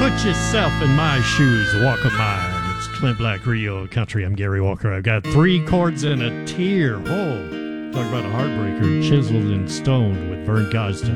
Put yourself in my shoes, walk a mile. It's Clint Black Rio Country. I'm Gary Walker. I've got 3 chords and a tear. Whoa. Talk about a heartbreaker, chiseled in stone with Vern Gosdin.